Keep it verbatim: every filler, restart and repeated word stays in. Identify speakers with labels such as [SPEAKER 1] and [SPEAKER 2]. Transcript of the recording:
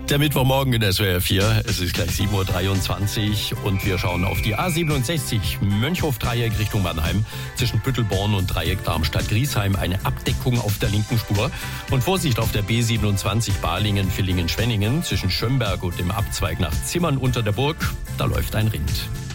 [SPEAKER 1] Der Mittwochmorgen in S W R vier. Es ist gleich sieben Uhr dreiundzwanzig und wir schauen auf die A siebenundsechzig Mönchhof-Dreieck Richtung Mannheim. Zwischen Büttelborn und Dreieck Darmstadt-Griesheim eine Abdeckung auf der linken Spur. Und Vorsicht auf der B siebenundzwanzig Balingen-Villingen-Schwenningen zwischen Schömberg und dem Abzweig nach Zimmern unter der Burg. Da läuft ein Rind.